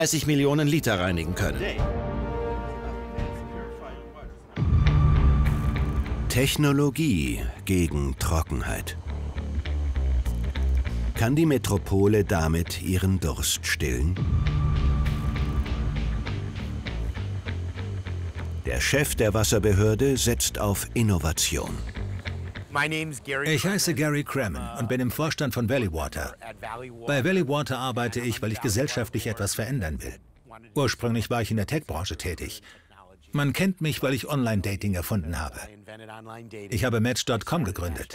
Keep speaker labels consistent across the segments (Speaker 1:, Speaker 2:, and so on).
Speaker 1: 30 Millionen Liter reinigen können.
Speaker 2: Technologie gegen Trockenheit. Kann die Metropole damit ihren Durst stillen? Der Chef der Wasserbehörde setzt auf Innovation.
Speaker 3: Ich heiße Gary Cramen und bin im Vorstand von Valley Water. Bei Valley Water arbeite ich, weil ich gesellschaftlich etwas verändern will. Ursprünglich war ich in der Tech-Branche tätig. Man kennt mich, weil ich Online-Dating erfunden habe. Ich habe Match.com gegründet.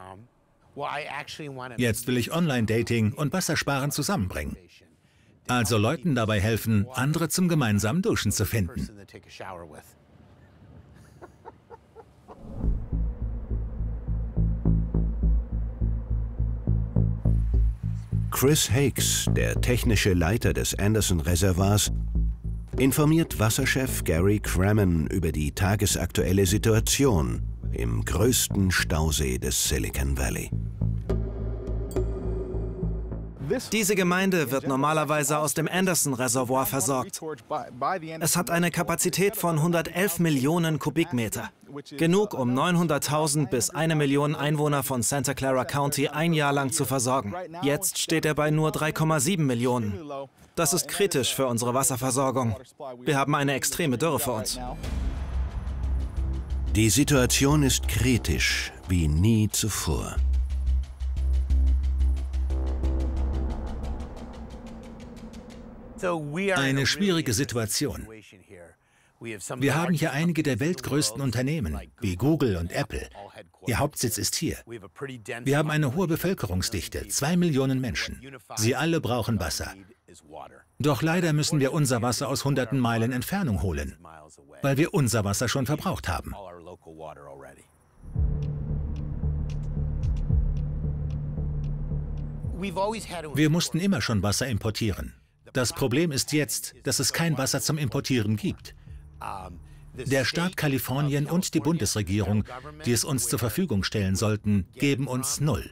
Speaker 3: Jetzt will ich Online-Dating und Wassersparen zusammenbringen. Also Leuten dabei helfen, andere zum gemeinsamen Duschen zu finden.
Speaker 2: Chris Hakes, der technische Leiter des Anderson-Reservoirs, informiert Wasserchef Gary Cramen über die tagesaktuelle Situation im größten Stausee des Silicon Valley.
Speaker 4: Diese Gemeinde wird normalerweise aus dem Anderson-Reservoir versorgt. Es hat eine Kapazität von 111 Millionen Kubikmeter. Genug, um 900.000 bis 1 Million Einwohner von Santa Clara County ein Jahr lang zu versorgen. Jetzt steht er bei nur 3,7 Millionen. Das ist kritisch für unsere Wasserversorgung. Wir haben eine extreme Dürre vor uns.
Speaker 2: Die Situation ist kritisch wie nie zuvor.
Speaker 3: Eine schwierige Situation. Wir haben hier einige der weltgrößten Unternehmen, wie Google und Apple. Ihr Hauptsitz ist hier. Wir haben eine hohe Bevölkerungsdichte, 2 Millionen Menschen. Sie alle brauchen Wasser. Doch leider müssen wir unser Wasser aus hunderten Meilen Entfernung holen, weil wir unser Wasser schon verbraucht haben. Wir mussten immer schon Wasser importieren. Das Problem ist jetzt, dass es kein Wasser zum Importieren gibt. Der Staat Kalifornien und die Bundesregierung, die es uns zur Verfügung stellen sollten, geben uns 0.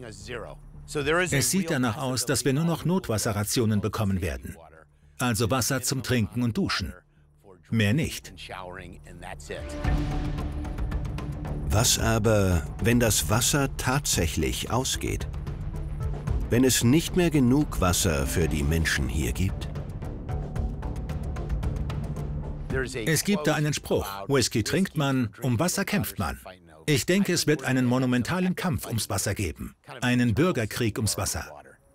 Speaker 3: Es sieht danach aus, dass wir nur noch Notwasserrationen bekommen werden. Also Wasser zum Trinken und Duschen. Mehr nicht.
Speaker 2: Was aber, wenn das Wasser tatsächlich ausgeht? Wenn es nicht mehr genug Wasser für die Menschen hier gibt?
Speaker 3: Es gibt da einen Spruch: Whisky trinkt man, um Wasser kämpft man. Ich denke, es wird einen monumentalen Kampf ums Wasser geben. Einen Bürgerkrieg ums Wasser.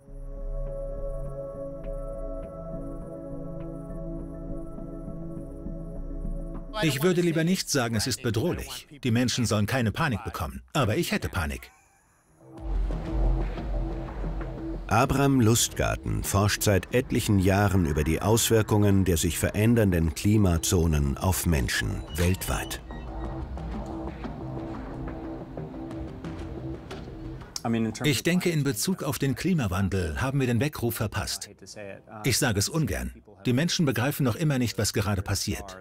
Speaker 3: Ich würde lieber nicht sagen, es ist bedrohlich. Die Menschen sollen keine Panik bekommen. Aber ich hätte Panik.
Speaker 2: Abram Lustgarten forscht seit etlichen Jahren über die Auswirkungen der sich verändernden Klimazonen auf Menschen weltweit.
Speaker 3: Ich denke, in Bezug auf den Klimawandel haben wir den Weckruf verpasst. Ich sage es ungern. Die Menschen begreifen noch immer nicht, was gerade passiert.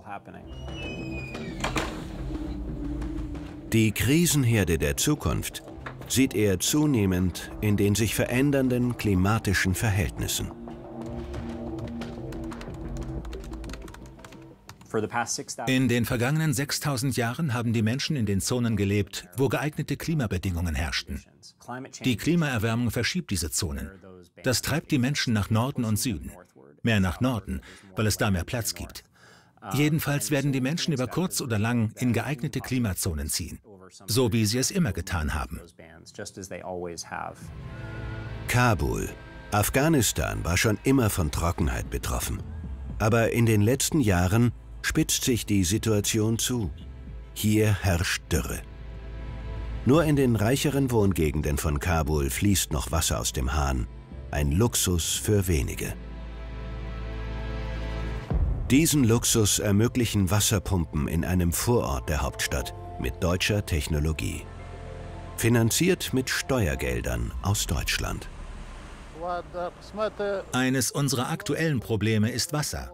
Speaker 2: Die Krisenherde der Zukunft sieht er zunehmend in den sich verändernden klimatischen Verhältnissen.
Speaker 3: In den vergangenen 6000 Jahren haben die Menschen in den Zonen gelebt, wo geeignete Klimabedingungen herrschten. Die Klimaerwärmung verschiebt diese Zonen. Das treibt die Menschen nach Norden und Süden. Mehr nach Norden, weil es da mehr Platz gibt. Jedenfalls werden die Menschen über kurz oder lang in geeignete Klimazonen ziehen, so wie sie es immer getan haben.
Speaker 2: Kabul, Afghanistan war schon immer von Trockenheit betroffen. Aber in den letzten Jahren spitzt sich die Situation zu. Hier herrscht Dürre. Nur in den reicheren Wohngegenden von Kabul fließt noch Wasser aus dem Hahn. Ein Luxus für wenige. Diesen Luxus ermöglichen Wasserpumpen in einem Vorort der Hauptstadt mit deutscher Technologie. Finanziert mit Steuergeldern aus Deutschland.
Speaker 3: Eines unserer aktuellen Probleme ist Wasser.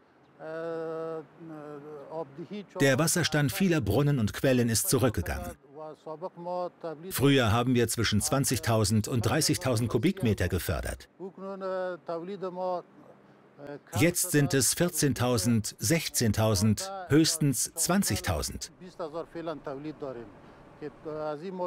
Speaker 3: Der Wasserstand vieler Brunnen und Quellen ist zurückgegangen. Früher haben wir zwischen 20.000 und 30.000 Kubikmeter gefördert. Jetzt sind es 14.000, 16.000, höchstens 20.000.